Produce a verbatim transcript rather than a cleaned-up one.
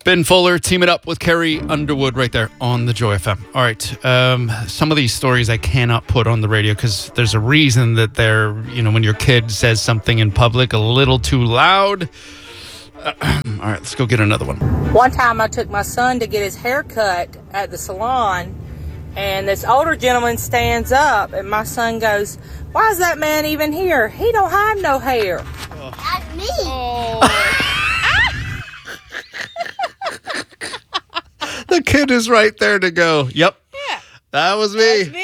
Ben Fuller teaming up with Carrie Underwood right there on the Joy F M. All right. Um, some of these stories I cannot put on the radio because there's a reason that they're, you know, when your kid says something in public a little too loud. Uh, all right, let's go get another one. One time I took my son to get his hair cut at the salon, and this older gentleman stands up, and my son goes, "Why is that man even here? He don't have no hair." That's me. Oh. The kid is right there to go, yep, Yeah. that was me. That's me.